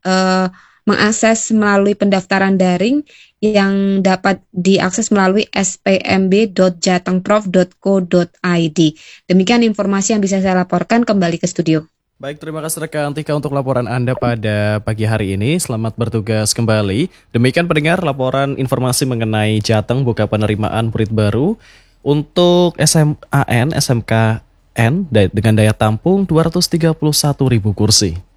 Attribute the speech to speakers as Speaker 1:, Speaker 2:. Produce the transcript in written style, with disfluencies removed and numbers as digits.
Speaker 1: mengakses melalui pendaftaran daring yang dapat diakses melalui spmb.jatengprof.co.id. Demikian informasi yang bisa saya laporkan, kembali ke studio.
Speaker 2: Baik, terima kasih rekan Tika untuk laporan Anda pada pagi hari ini. Selamat bertugas kembali. Demikian pendengar laporan informasi mengenai Jateng buka penerimaan murid baru untuk SMKN dengan daya tampung 231.000 kursi.